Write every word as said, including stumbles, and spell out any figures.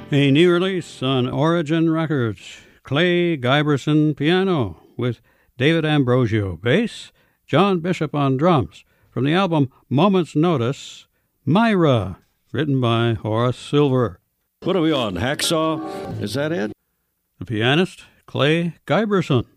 A new release on Origin Records, Clay Giberson piano with David Ambrosio bass, John Bishop on drums, from the album Moment's Notice, Myra, written by Horace Silver. What are we on, Hacksaw? Is that it? The pianist, Clay Giberson.